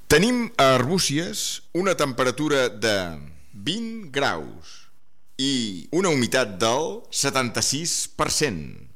Tenim a Arbúcies una temperatura de 20 graus i una humitat del 76%.